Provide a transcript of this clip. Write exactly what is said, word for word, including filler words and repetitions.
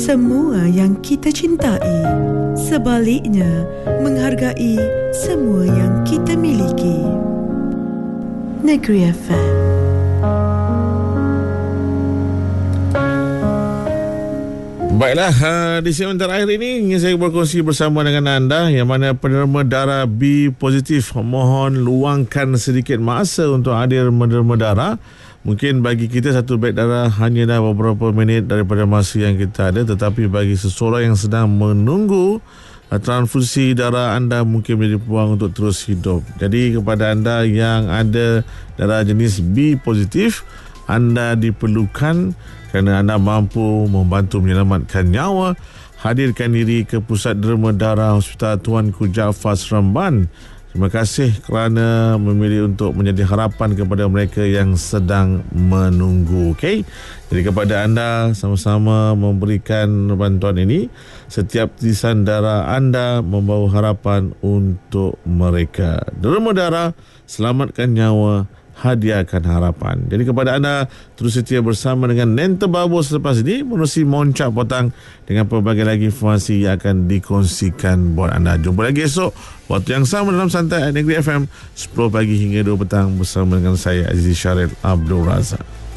semua yang kita cintai. Sebaliknya, menghargai semua yang kita miliki. Negeri F M. Baiklah, uh, di segmen terakhir ini ingin saya berkongsi bersama dengan anda yang mana penerima darah B positif mohon luangkan sedikit masa untuk hadir menerima darah. Mungkin bagi kita satu beg darah hanya dah beberapa minit daripada masa yang kita ada, tetapi bagi seseorang yang sedang menunggu uh, transfusi darah anda mungkin menjadi peluang untuk terus hidup. Jadi kepada anda yang ada darah jenis B positif, anda diperlukan kerana anda mampu membantu menyelamatkan nyawa. Hadirkan diri ke Pusat Derma Darah Hospital Tuanku Jaafar Seremban. Terima kasih kerana memilih untuk menjadi harapan kepada mereka yang sedang menunggu. Okey. Jadi kepada anda sama-sama memberikan bantuan ini. Setiap titisan darah anda membawa harapan untuk mereka. Derma darah, selamatkan nyawa, hadiahkan harapan. Jadi kepada anda, terus setia bersama dengan Nenta Babo selepas ini menerusi Moncak Potang dengan pelbagai lagi informasi yang akan dikongsikan buat anda. Jumpa lagi esok waktu yang sama dalam Santai Negeri F M sepuluh pagi hingga dua petang bersama dengan saya Azizi Syaril Abdul Razak.